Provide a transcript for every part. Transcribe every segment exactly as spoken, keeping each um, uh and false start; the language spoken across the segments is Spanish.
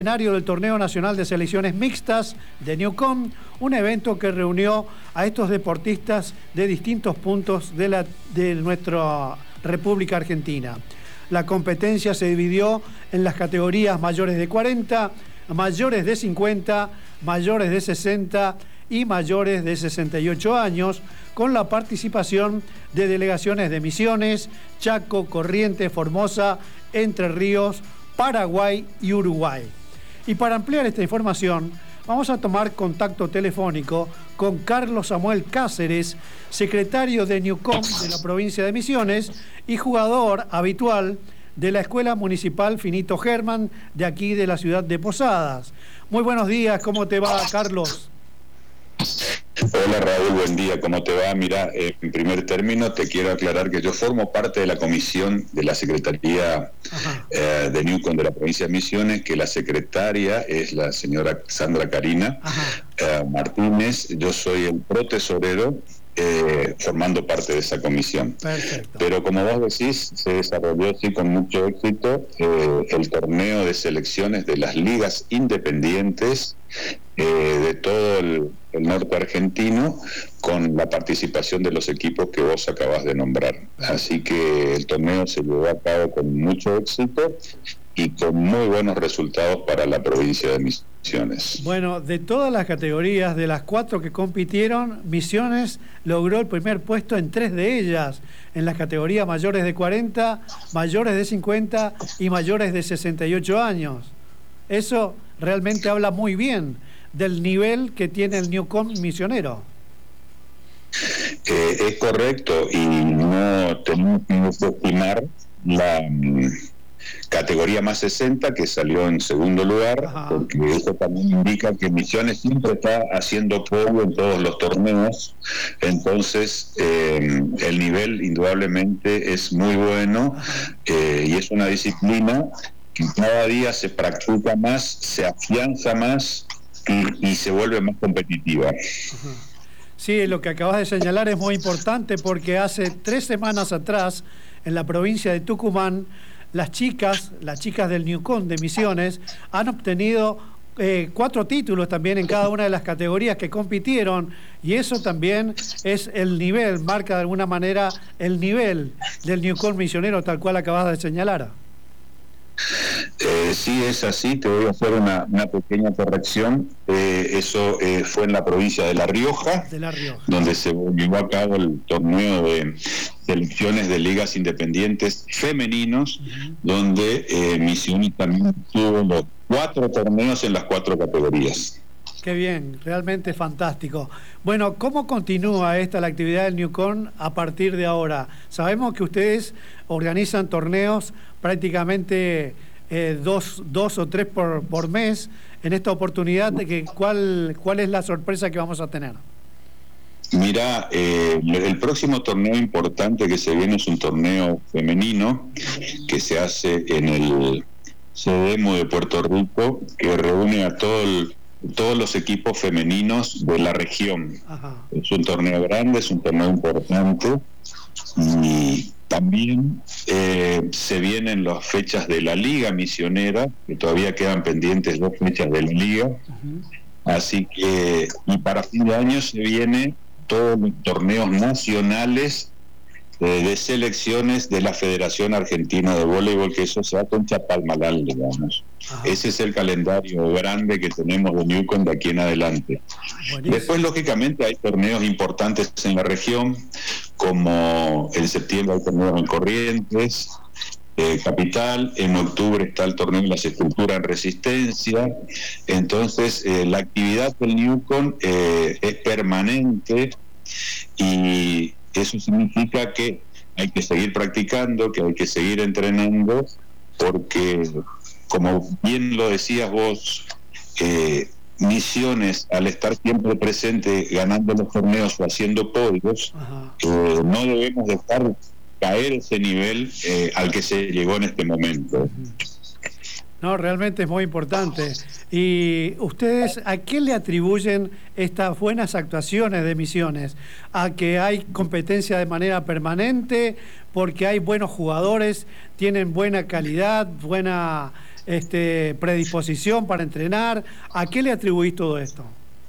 Escenario del Torneo Nacional de Selecciones Mixtas de Newcom, un evento que reunió a estos deportistas de distintos puntos de, la, de nuestra República Argentina. La competencia se dividió en las categorías mayores de cuarenta, mayores de cincuenta, mayores de sesenta y mayores de sesenta y ocho años, con la participación de delegaciones de Misiones, Chaco, Corrientes, Formosa, Entre Ríos, Paraguay y Uruguay. Y para ampliar esta información, vamos a tomar contacto telefónico con Carlos Samuel Cáceres, secretario de Newcom de la provincia de Misiones y jugador habitual de la Escuela Municipal Finito Germán de aquí de la ciudad de Posadas. Muy buenos días, ¿cómo te va, Carlos? Hola Raúl, buen día, ¿cómo te va? Mira, eh, en primer término te quiero aclarar que yo formo parte de la comisión de la Secretaría eh, de Newcom de la provincia de Misiones, que la secretaria es la señora Sandra Karina eh, Martínez. Yo soy el protesorero eh, formando parte de esa comisión. Perfecto. Pero como vos decís, se desarrolló sí con mucho éxito eh, el torneo de selecciones de las ligas independientes eh, de todo el el norte argentino, con la participación de los equipos que vos acabás de nombrar. Así que el torneo se llevó a cabo con mucho éxito y con muy buenos resultados para la provincia de Misiones. Bueno, de todas las categorías, de las cuatro que compitieron, Misiones logró el primer puesto en tres de ellas, en las categorías mayores de cuarenta, mayores de cincuenta y mayores de sesenta y ocho años. Eso realmente habla muy bien del nivel que tiene el Newcom misionero. Eh, es correcto, y no tenemos que subestimar la um, categoría más sesenta, que salió en segundo lugar. Ajá. Porque eso también indica que Misiones siempre está haciendo podio en todos los torneos. Entonces eh, el nivel indudablemente es muy bueno, eh, y es una disciplina que cada día se practica más, se afianza más Y, y se vuelve más competitiva. Sí, lo que acabas de señalar es muy importante, porque hace tres semanas atrás, en la provincia de Tucumán, las chicas, las chicas del Newcom de Misiones, han obtenido eh, cuatro títulos también en cada una de las categorías que compitieron, y eso también es el nivel, marca de alguna manera el nivel del Newcom misionero, tal cual acabas de señalar. Eh, sí, es así. Te voy a hacer una, una pequeña corrección. Eh, eso eh, fue en la provincia de La Rioja, de La Rioja, donde se llevó a cabo el torneo de selecciones de ligas independientes femeninos, uh-huh. donde eh, Misiones también tuvo los cuatro torneos en las cuatro categorías. Qué bien, realmente fantástico. Bueno, ¿cómo continúa esta la actividad del Newcom a partir de ahora? Sabemos que ustedes organizan torneos prácticamente eh, dos, dos o tres por, por mes. En esta oportunidad, de que, ¿cuál, ¿cuál es la sorpresa que vamos a tener? Mira, eh, el próximo torneo importante que se viene es un torneo femenino que se hace en el CEDEMU de Puerto Rico, que reúne a todo el todos los equipos femeninos de la región. Ajá. Es un torneo grande, es un torneo importante, y también eh, se vienen las fechas de la Liga Misionera, que todavía quedan pendientes dos fechas de la Liga. Uh-huh. Así que, y para fin de año se vienen todos los torneos nacionales eh, de selecciones de la Federación Argentina de Voleibol, que eso se va con Chapalmalal, digamos. Ajá. Ese es el calendario grande que tenemos de Newcom de aquí en adelante. Buenísimo. Después, lógicamente, hay torneos importantes en la región, como en septiembre hay torneos en Corrientes, eh, Capital, en octubre está el torneo de la escultura en Resistencia. Entonces, eh, la actividad del Newcom eh, es permanente, y eso significa que hay que seguir practicando, que hay que seguir entrenando, porque, como bien lo decías vos, eh, Misiones, al estar siempre presente ganando los torneos o haciendo podios, eh, no debemos dejar caer ese nivel eh, al que se llegó en este momento. No, realmente es muy importante. ¿Y ustedes a qué le atribuyen estas buenas actuaciones de Misiones? ¿A que hay competencia de manera permanente? ¿Porque hay buenos jugadores, tienen buena calidad, buena este, predisposición para entrenar? ¿A qué le atribuís todo esto?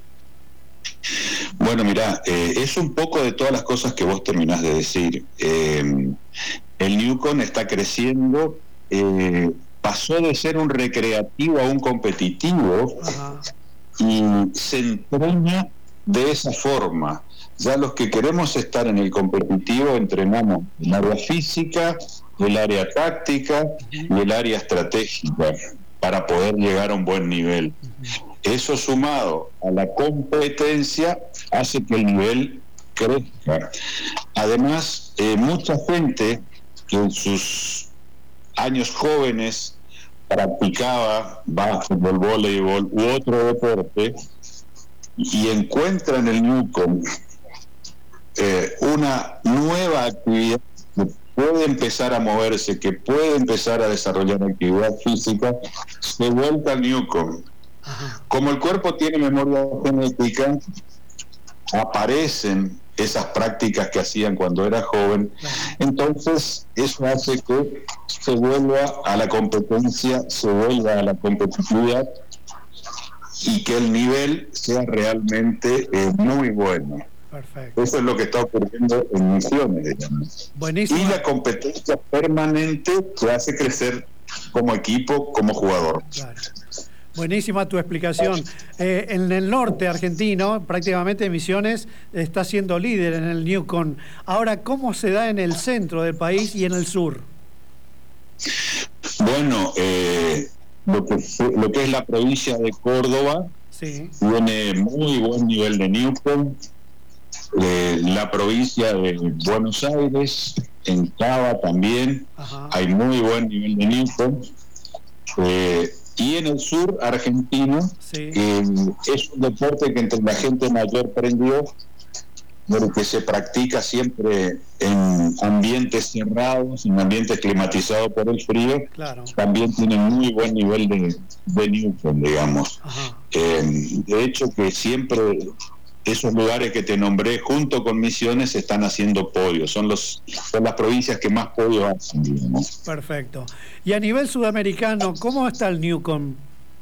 Bueno, mirá, eh, es un poco de todas las cosas que vos terminás de decir. Eh, el Newcomb está creciendo, eh, pasó de ser un recreativo a un competitivo. Ajá. Y se entrena de esa forma. Ya los que queremos estar en el competitivo entrenamos el área física, el área táctica y el área estratégica para poder llegar a un buen nivel. Eso sumado a la competencia hace que el nivel crezca. Además, eh, mucha gente que en sus años jóvenes practicaba básquetbol, voleibol u otro deporte y encuentra en el Newcomb eh, una nueva actividad que puede empezar a moverse, que puede empezar a desarrollar actividad física, se vuelve al Newcomb. Como el cuerpo tiene memoria genética, aparecen esas prácticas que hacían cuando era joven, entonces eso hace que se vuelva a la competencia, se vuelva a la competitividad y que el nivel sea realmente eh, muy bueno. Perfecto. Eso es lo que está ocurriendo en Misiones, digamos. Buenísimo. Y la competencia permanente que hace crecer como equipo, como jugador. Claro. Buenísima tu explicación. Eh, en el norte argentino, prácticamente Misiones está siendo líder en el Newcomb. Ahora, ¿cómo se da en el centro del país y en el sur? Bueno, eh, lo, que, lo que es la provincia de Córdoba, sí, tiene muy buen nivel de Newcomb. Eh, la provincia de Buenos Aires, en Cava también, ajá, hay muy buen nivel de Newcomb. Eh, Y en el sur argentino, sí, eh, es un deporte que entre la gente mayor prendió, porque se practica siempre en ambientes cerrados, en ambientes climatizados por el frío. Claro. También tiene muy buen nivel de, de Newcomb, digamos. Eh, de hecho, que siempre esos lugares que te nombré, junto con Misiones, están haciendo podios. Son, los, son las provincias que más podios hacen, digamos. Perfecto. Y a nivel sudamericano, ¿cómo está el Newcomb?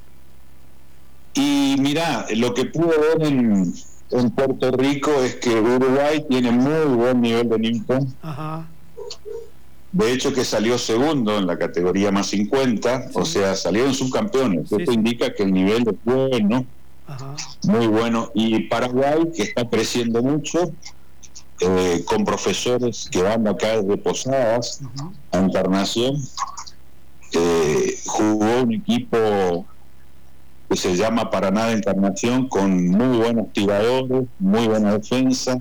Y mirá, lo que pude ver en, en Puerto Rico es que Uruguay tiene muy buen nivel de Newcomb. Ajá. De hecho, que salió segundo en la categoría más cincuenta, sí, o sea, salieron subcampeones. Sí, Esto sí. indica que el nivel es bueno. Ajá. Muy bueno. Y Paraguay, que está creciendo mucho, eh, con profesores que van acá desde Posadas, uh-huh, a Encarnación. Eh, jugó un equipo que se llama Paraná de Encarnación, con muy buenos tiradores, muy buena defensa.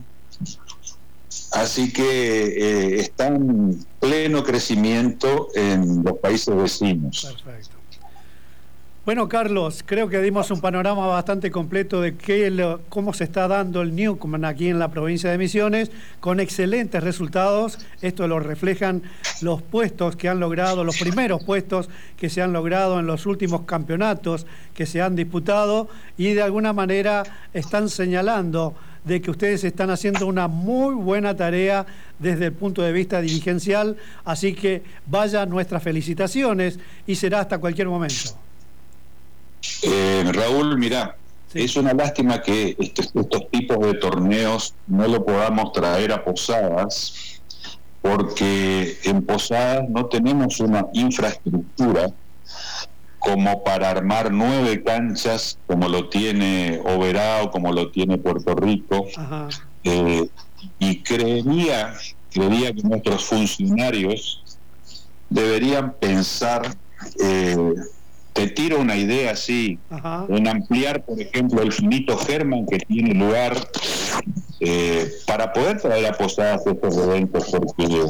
Así que eh, está en pleno crecimiento en los países vecinos. Perfecto. Bueno, Carlos, creo que dimos un panorama bastante completo de qué lo, cómo se está dando el Newcomb aquí en la provincia de Misiones, con excelentes resultados. Esto lo reflejan los puestos que han logrado, los primeros puestos que se han logrado en los últimos campeonatos que se han disputado, y de alguna manera están señalando de que ustedes están haciendo una muy buena tarea desde el punto de vista dirigencial. Así que vaya nuestras felicitaciones y será hasta cualquier momento. Eh, Raúl, mirá, sí, es una lástima que este, estos tipos de torneos no lo podamos traer a Posadas, porque en Posadas no tenemos una infraestructura como para armar nueve canchas como lo tiene Oberá o como lo tiene Puerto Rico. Eh, y creería, creería que nuestros funcionarios deberían pensar... Eh, Te tiro una idea así, ajá, en ampliar, por ejemplo, el Finito Germán que tiene lugar, eh, para poder traer a Posadas estos eventos, porque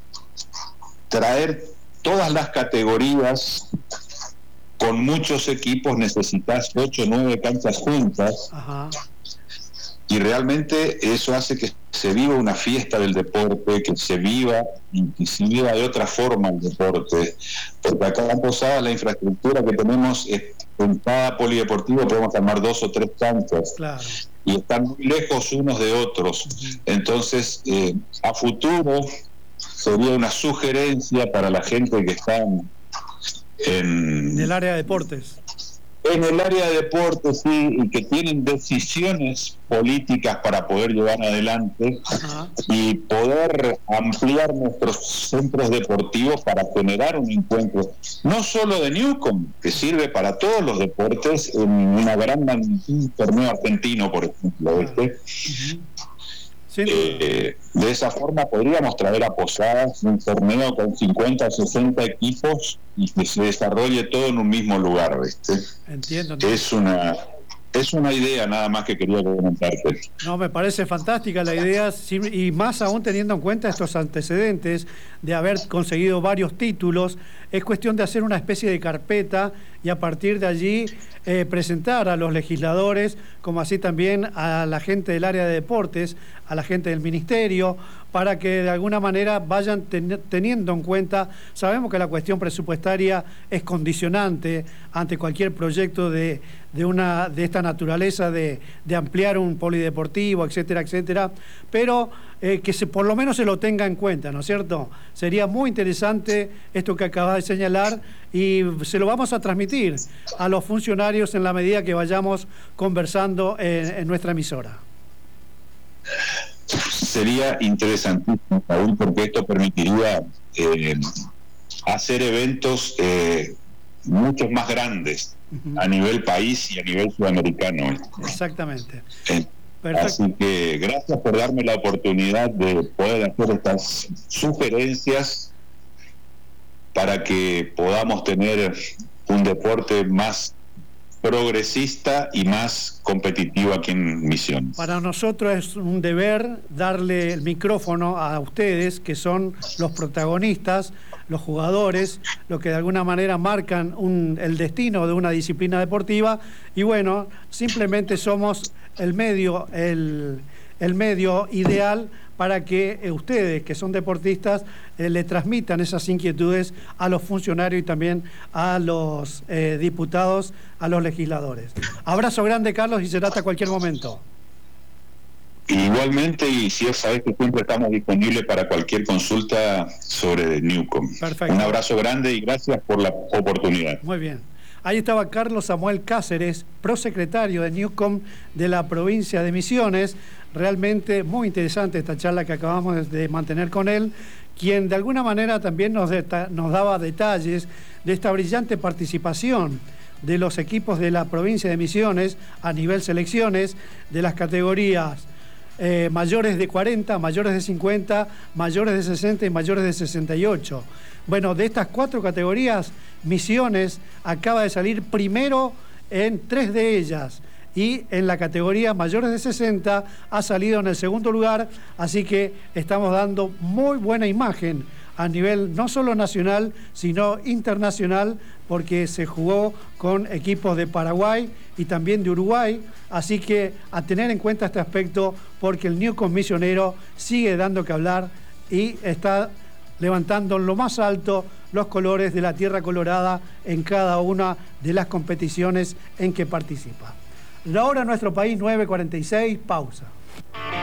traer todas las categorías con muchos equipos necesitas ocho o nueve canchas juntas. Ajá. Y realmente eso hace que se viva una fiesta del deporte, que se viva y que se viva de otra forma el deporte, porque acá en Posadas la infraestructura que tenemos es, en cada polideportivo podemos armar dos o tres canchas, claro, y están muy lejos unos de otros. Uh-huh. Entonces, eh, a futuro sería una sugerencia para la gente que está en el área de deportes. En el área de deportes, sí, y que tienen decisiones políticas para poder llevar adelante Ajá. y poder ampliar nuestros centros deportivos para generar un encuentro, no solo de Newcomb, que sirve para todos los deportes, en una gran magnitud, un torneo argentino, por ejemplo, este. Uh-huh. Eh, de esa forma podríamos traer a Posadas un torneo con cincuenta o sesenta equipos y que se desarrolle todo en un mismo lugar, ¿viste? Entiendo. Es una es una idea nada más que quería comentarte. No, me parece fantástica la idea, y más aún teniendo en cuenta estos antecedentes de haber conseguido varios títulos. Es cuestión de hacer una especie de carpeta y a partir de allí eh, presentar a los legisladores, como así también a la gente del área de deportes, a la gente del ministerio, para que de alguna manera vayan ten, teniendo en cuenta. Sabemos que la cuestión presupuestaria es condicionante ante cualquier proyecto de, de, una, de esta naturaleza, de, de ampliar un polideportivo, etcétera, etcétera, pero eh, que se, por lo menos se lo tenga en cuenta, ¿no es cierto? Sería muy interesante esto que acabas de señalar y se lo vamos a transmitir a los funcionarios en la medida que vayamos conversando en, en nuestra emisora. Sería interesantísimo, Raúl, porque esto permitiría eh, hacer eventos eh, muchos más grandes uh-huh. a nivel país y a nivel sudamericano. Exactamente. Eh, así que gracias por darme la oportunidad de poder hacer estas sugerencias para que podamos tener un deporte más progresista y más competitivo aquí en Misiones. Para nosotros es un deber darle el micrófono a ustedes, que son los protagonistas, los jugadores, los que de alguna manera marcan un, el destino de una disciplina deportiva, y bueno, simplemente somos el medio, el, el medio ideal para que eh, ustedes, que son deportistas, eh, le transmitan esas inquietudes a los funcionarios y también a los eh, diputados, a los legisladores. Abrazo grande, Carlos, y será hasta cualquier momento. Igualmente, y si sabes que siempre estamos disponibles para cualquier consulta sobre Newcomb. Perfecto. Un abrazo grande y gracias por la oportunidad. Muy bien. Ahí estaba Carlos Samuel Cáceres, prosecretario de Newcomb de la provincia de Misiones. Realmente muy interesante esta charla que acabamos de mantener con él, quien de alguna manera también nos, nos daba detalles de esta brillante participación de los equipos de la provincia de Misiones a nivel selecciones, de las categorías eh, mayores de cuarenta, mayores de cincuenta, mayores de sesenta y mayores de sesenta y ocho. Bueno, de estas cuatro categorías, Misiones acaba de salir primero en tres de ellas, y en la categoría mayores de sesenta ha salido en el segundo lugar, así que estamos dando muy buena imagen a nivel no solo nacional, sino internacional, porque se jugó con equipos de Paraguay y también de Uruguay, así que a tener en cuenta este aspecto, porque el Newcomb misionero sigue dando que hablar y está levantando en lo más alto los colores de la tierra colorada en cada una de las competiciones en que participa. La hora en nuestro país, nueve cuarenta y seis, pausa.